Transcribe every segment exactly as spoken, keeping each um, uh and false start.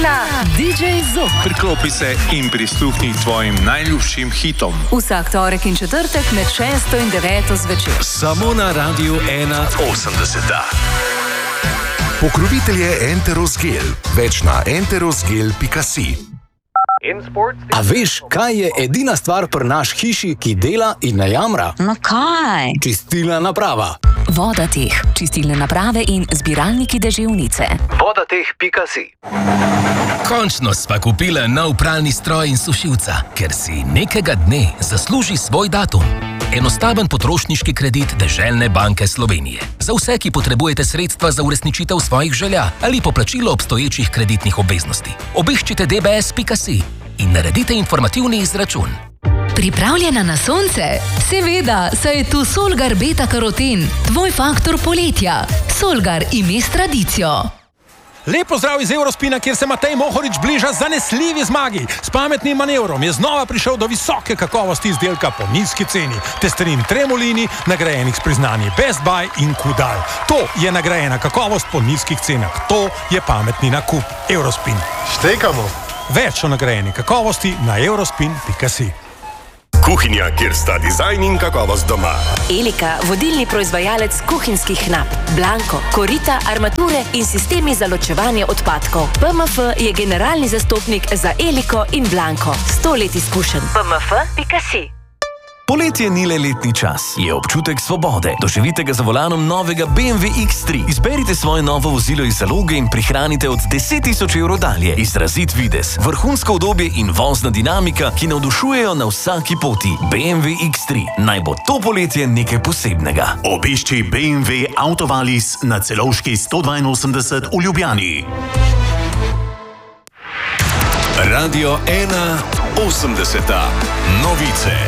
ena, D J Zouk. Priklopi se in prisluhni tvojim najljubšim hitom. Vsak torek in četrtek med šesto in deveto zvečer. Samo na Radiu ena osemdeseta. Pokrovitelj je Enterosgel. Več na enterosgel pika si. A veš, kaj je edina stvar pri naš hiši, ki dela in ne jamra? No kaj? Čistilna naprava. Vodateh, čistilne naprave in zbiralniki deževnice. Vodateh pika si. Končno sva kupila nov pralni stroj in sušilca, ker si nekega dne zasluži svoj datum. Enostaven potrošniški kredit Deželne banke Slovenije. Za vse, ki potrebujete sredstva za uresničitev svojih želja ali poplačilo obstoječih kreditnih obveznosti. Obiščite d b s pika si in naredite informativni izračun. Pripravljena na sonce? Seveda, saj je tu Solgar Beta Karoten, tvoj faktor poletja. Solgar ime s tradicijo. Lep pozdrav iz Eurospina, kjer se Matej Mohorič bliža zanesljivi zmagi. S pametnim manevrom je znova prišel do visoke kakovosti izdelka po nizki ceni. Testerin Tremolini, nagrajenih s priznanji Best Buy in Kudal. To je nagrajena kakovost po nizkih cenah. To je pametni nakup. Eurospin. Štekamo. Več o nagrajeni kakovosti na eurospin pika si. Kuhinja, kjer sta dizajn in kakovost doma. Elika, vodilni proizvajalec kuhinjskih nap. Blanko, korita, armature in sistemi za ločevanje odpadkov. P M F je generalni zastopnik za Eliko in Blanko. Sto let izkušenj. P M F pika si. Poletje ni le letni čas, je občutek svobode. Doživite ga za volanom novega B M W X tri. Izberite svoje novo vozilo iz zaloge in prihranite od deset tisoč evrov dalje. Izrazit videz, vrhunsko udobje in vozna dinamika, ki navdušujejo na vsaki poti. B M W X tri. Naj bo to poletje nekaj posebnega. Obišči B M W Autovalis na Celovški sto dvainosemdeset v Ljubljani. Radio ena osemdeseta. Novice.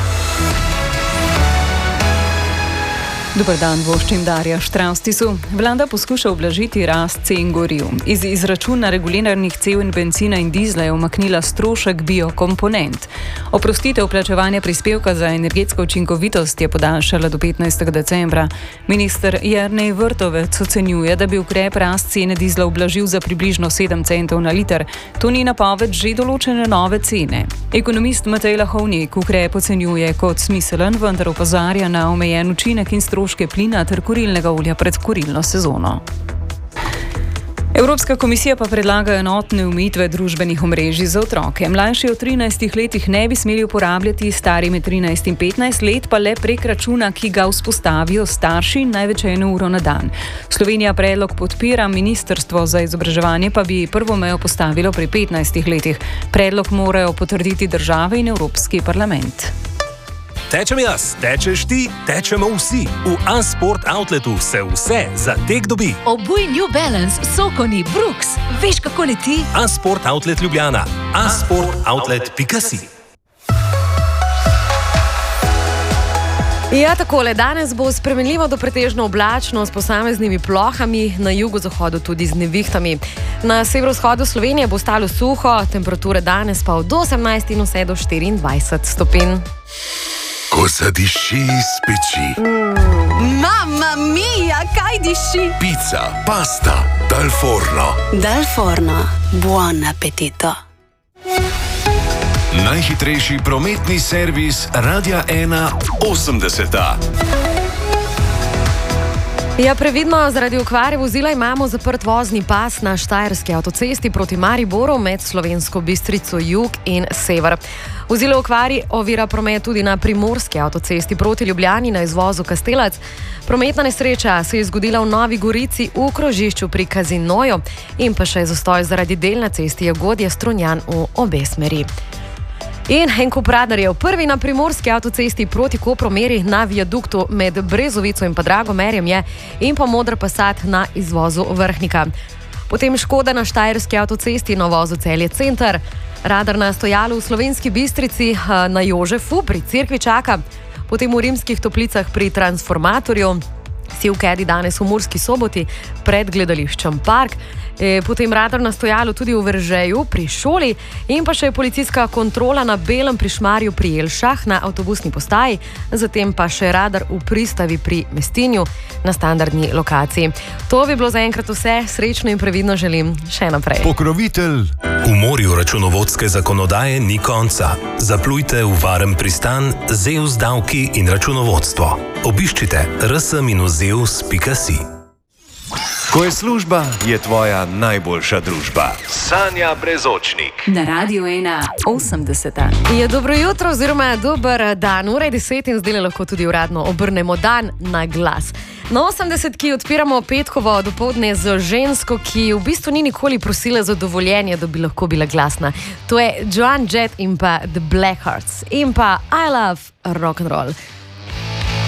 Dobar dan, voščim Darja Štravstisu. Vlada poskuša ublažiti rast cen goriv. Iz izračuna reguliranih cen bencina in dizla je umaknila strošek biokomponent. Oprostitev plačevanja prispevka za energetsko učinkovitost je podaljšala do petnajstega decembra. Minister Jernej Vrtovec ocenjuje, da bi ukrep rast cene dizla ublažil za približno sedem centov na liter. To ni napoved že določene nove cene. Ekonomist Matej Lahovnik ukrep ocenjuje kot smiselen, vendar opozarja na omejen učinek in stroške plina ter kurilnega olja pred kurilno sezono. Evropska komisija pa predlaga enotne omejitve družbenih omrežij za otroke. Mlajši od trinajstih letih ne bi smeli uporabljati, stari med trinajst in petnajst let pa le prek računa, ki ga vzpostavijo starši, največ eno uro na dan. Slovenija predlog podpira, Ministrstvo za izobraževanje pa bi prvo mejo postavilo pri petnajstih letih. Predlog morajo potrditi države in Evropski parlament. Tečem jaz, tečeš ti, tečemo vsi. V A-Sport Outletu se vse za tek dobi. Obuj New Balance, Sokoni, Brooks. Veš, kako leti? A-Sport Outlet Ljubljana. a sport outlet pika si. Ja, takole, danes bo spremenljivo do pretežno oblačno s posameznimi plohami, na jugozahodu tudi z nevihtami. Na severovzhodu Slovenije bo stalo suho, temperature danes pa od osemnajst in vse do štiriindvajset stopinj. Ko zadiši iz peči. Mm. Mamma mia, kaj diši? Pizza, pasta, dal forno. Dal forno, buon appetito. Najhitrejši prometni servis Radia ena osemdeseta. Ja, previdno, zaradi okvare vozila imamo zaprt vozni pas na štajerski avtocesti proti Mariboru med Slovensko Bistrico jug in sever. Vozilo v okvari ovira promet tudi na primorski avtocesti proti Ljubljani na izvozu Kastelac. Prometna nesreča se je zgodila v Novi Gorici v krožišču pri Kazinoju in pa še zastoj zaradi del na cesti Jagodje-Strunjan v obe smeri. In en kup radarjev prvi na primorski avtocesti proti Kopru meri na viaduktu med Brezovico in pa Dragomerjem je in pa Modr Passat na izvozu Vrhnika. Potem Škoda na štajerski avtocesti na vozu Celje Center, radar na stojalu v Slovenski Bistrici na Jožefu pri Cerkvi čaka, potem v Rimskih Toplicah pri Transformatorju, si v Kedi danes v Murski Soboti pred gledališčem Park, e, potem radar na stojalu tudi v Veržeju pri šoli in pa še policijska kontrola na Belem pri Šmarju pri Jelšah na avtobusni postaji, zatem pa še radar v pristavi pri Mestinju na standardni lokaciji. To bi bilo zaenkrat vse, srečno in previdno želim še naprej. Pokrovitelj V morju računovodske zakonodaje ni konca. Zaplujte v varen pristan Zeus davki in računovodstvo. Obiščite r s dash zeus pika si. Ko je služba, je tvoja najboljša družba. Sanja Brezočnik. Na Radiu ena osemdeseta. Je dobro jutro oziroma dober dan. Ura je deset in zdaj lahko tudi uradno obrnemo dan na glas. Na osemdesetki odpiramo petkovo dopoldne z žensko, ki v bistvu ni nikoli prosila za dovoljenje, da bi lahko bila glasna. To je Joan Jett in pa The Blackhearts in pa I Love Rock'n'Roll.